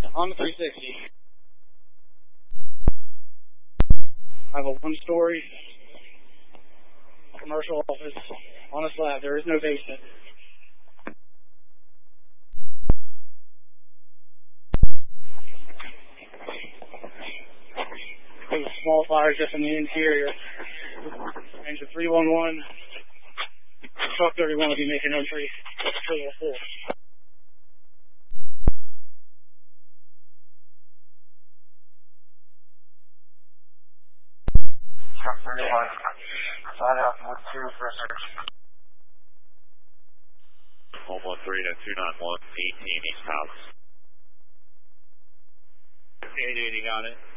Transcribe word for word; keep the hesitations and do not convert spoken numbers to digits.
Honda three sixty. I have a one-story commercial office on a slab. There is no basement. There's a small fire just in the interior. Engine three one one. Truck thirty-one will be making entry. three oh four. Truck thirty-one. Sign out one two for a search. one one three to two nine one, eighteen East House. eight eighty got it.